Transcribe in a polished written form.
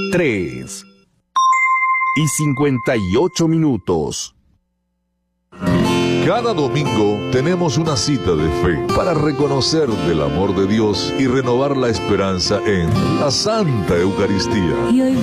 3:58. Cada domingo tenemos una cita de fe para reconocer del amor de Dios y renovar la esperanza en la Santa Eucaristía.